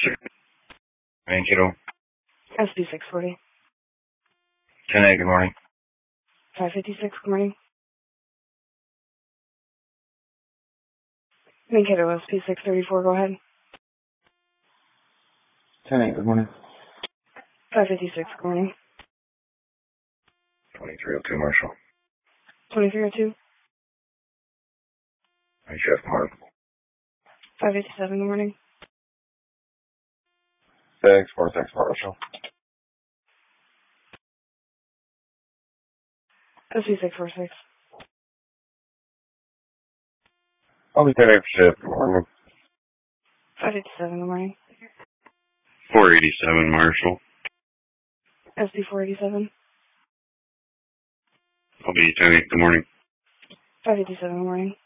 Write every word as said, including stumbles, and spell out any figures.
Mankato. S B six forty. ten eight, good morning. five fifty-six, good morning. Mankato, S P six thirty-four, go ahead. ten eight, good morning. five fifty-six, good morning. twenty-three oh two, Marshall. twenty-three oh two. Hi, Chef Mark. five fifty-seven, good morning. Thanks, four six, Marshall. S B six forty-six. I'll be ten eight for Chef, good morning. five fifty-seven, good morning. four eighty-seven, Marshall. S B four eighty-seven. I'll be ten eight, good morning. five fifty-seven, good morning.